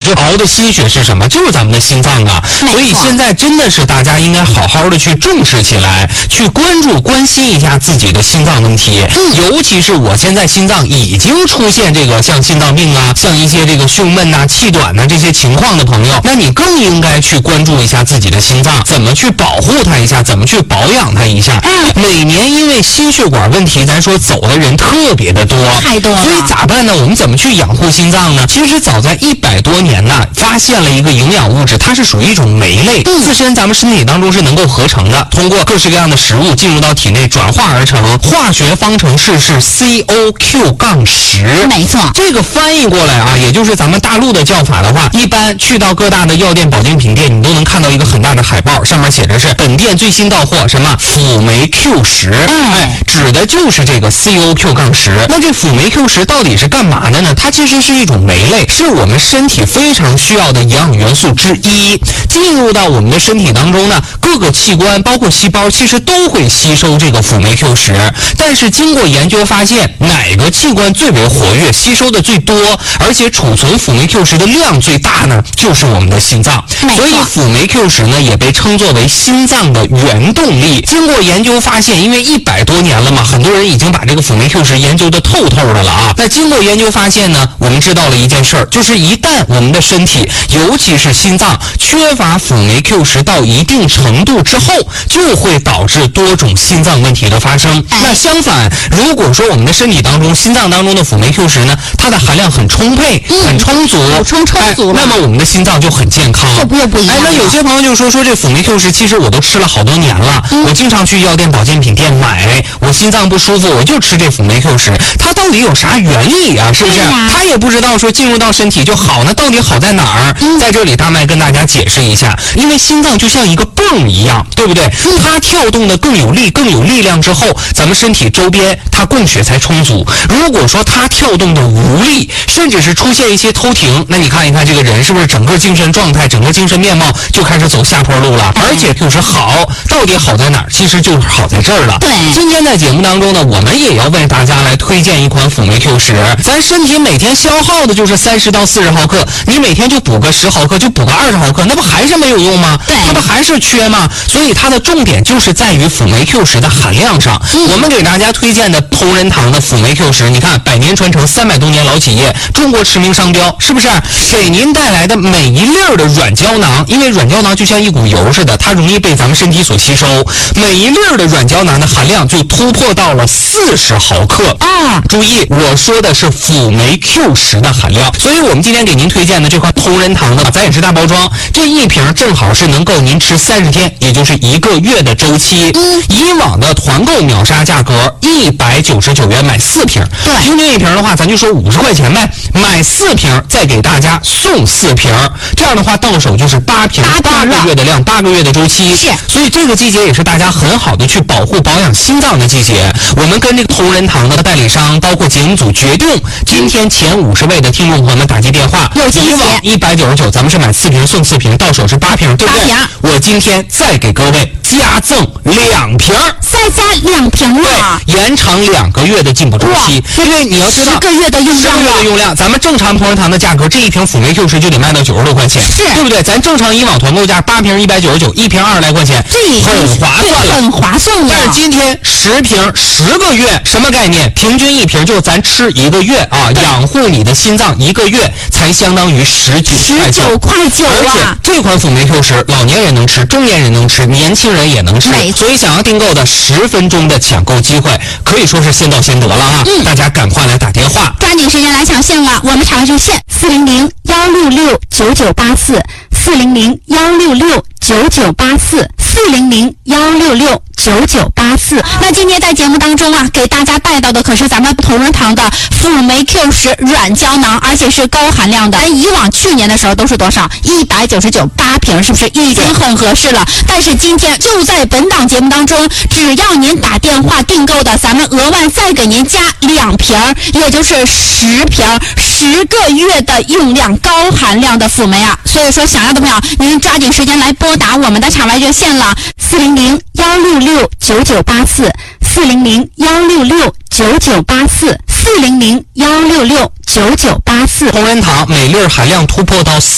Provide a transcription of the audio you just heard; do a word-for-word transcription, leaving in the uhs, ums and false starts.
熬的心血是什么？就是咱们的心脏啊。所以现在真的是大家应该好好的去重视起来，去关注关心一下自己的心脏问题。尤其是我现在心脏已经出现这个像心脏病啊，像一些这个胸闷呐、气短呐、这些情况的朋友，那你更应该去关注一下自己的心脏，怎么去保护它一下，怎么去保养它一下。每年因为心血管问题，咱说走的人特别的多， 太多了。 所以咋办呢？我们怎么去养护心脏呢？其实早在一百多年呢，发现了一个营养物质，它是属于一种酶类， 嗯、 自身咱们身体当中是能够合成的，通过各式各样的食物进入到体内转化而成，化学方程式是 C O Q 十。 没错， 这个翻译过来啊，也就是咱们大陆的叫法的话，一般去到各大的药店、保健品店，你都能看到一个很大的海报，上面写着是本店最新到货什么辅酶 Q 十，哎，指的就是这个 C O Q 十。那这辅酶 Q 十到底是干嘛的呢？它其实是一种酶类，是我们身体非常需要的营养元素之一。进入到我们的身体当中呢，各个器官包括细胞其实都会吸收这个辅酶 Q 十。但是经过研究发现，哪个器官最为活跃，吸收的最多，而且储存辅酶 Q 十的量最大呢？就是我们的心脏。所以辅酶 Q 十呢也被称作为心脏的原动力。经过研究发现，因为一百多年了嘛，很多人已经把这个辅酶 Q 十研究的透透的了啊。那经过研究发现呢，我们知道了一件事儿，就是一旦我们的身体，尤其是心脏缺乏辅酶 Q 十到一定程度之后，就会导致多种心脏问题的发生。那相反，如果说我们的身体当中，心脏当中的辅酶 Q 十呢，它的含量很充沛、嗯、很充足， 补充充足了、 哎，那么我们的心脏就很健康。 这不又不一样了。 哎，那有些朋友就说说这辅酶 Q 十，其实我都吃了好多年了、嗯，我经常去药店、保健品店买，我心脏不舒服，我就吃这辅酶 Q 十，它到底有啥原理啊？是不是？他也不知道说进入到身体就好，那到底好在哪儿？嗯、在这里大麦跟大家解释一下，因为心脏就像一个泵一样，对不对？嗯、它跳动的更有力、更有力量之后，咱们身体周边它供血才充足。如果说它跳动的无力，甚至是出现一些偷停，那你看一看这个人是不是整个精神状态、整个精神面貌就开始走下坡路了？而且就是好，到底好在哪儿？其实就是好在这儿了。 对， 今天在节目当中呢，我们也要为大家来推荐一款辅酶 Q 十。咱身体每天消耗的就是三十到四十毫克，你每天就补个十毫克，就补个二十毫克，那不还是没有用吗？ 对， 它不还是缺吗？所以它的重点就是在于辅酶 Q 十的含量上。嗯、我们给大家推荐的同仁堂的辅酶 Q 十，你看百年传承，三百多年老企业，中国驰名商标，是不是？给您带来的每一粒儿的软胶囊，因为软胶囊就像一股油似的，它容易被咱们身体所吸收，每一粒儿的软胶囊的含量就突破到了四十毫克啊！注意，我说的是辅酶 Q 十的含量。所以我们今天给您推荐的这款同仁堂的，咱也是大包装，这一瓶正好是能够您吃三十天，也就是一个月的周期。嗯，以往的团购秒杀价格一百九十九元买四瓶，对，平均一瓶的话，咱就说五十块钱呗，买四瓶再给大家送四瓶，这样的话到手就是八瓶，八个月的量，八个月的周期。是，所以这个季节也是大家很好的去保护保养心脏的季节。我们跟这个同仁堂的代理商，包括节目组决定，今天前五十位的听众朋友们打击电话， 有惊喜。 以往一百九十九，咱们是买四瓶送四瓶，到手是八瓶，对不对？我今天再给各位加赠两瓶， 再加两瓶了， 对，延长两个月的进补周期。因为你要知道， 十个月的用量， 十个月的用量，咱们正常同仁堂的价格，这一瓶辅酶 Q 十就得卖到九十多块钱，是，对不对？咱正常以往团购价八瓶一百九十九，一瓶二十来块钱， 这很划算了， 很划算了。 但是今天十瓶十个月，什么概念？平均一瓶就是咱吃一个月啊，养护你的心脏一个月才相当于十九块九块九啊！ 而且这款辅酶 Q 十，老年人能吃，中年人能吃，年轻人也能吃，所以想要订购的十分钟的抢购机会，可以说是先到先得了啊！嗯，大家赶快来打电话， 抓紧时间来抢线了。我们查看热线四零零幺六六九九八四四零零幺六六九九八四四零零幺六六九九八四。那今天在节目当中啊，给大家带到的可是咱们同仁堂的辅酶 Q 十软胶囊，而且是高含量的。咱以往去年的时候都是多少？一百九十九八瓶，是不是已经很合适了？但是今天就在本档节目当中，只要您打电话订购的，咱们额外再给您加两瓶，也就是十瓶，十个月的用量，高含量的辅酶啊！所以说，想要的朋友，您抓紧时间来拨打我们的场外热线了，四零零幺六六九九八四四零零幺六六九九八四四零零幺六六九九八四。 同仁堂每粒含量突破到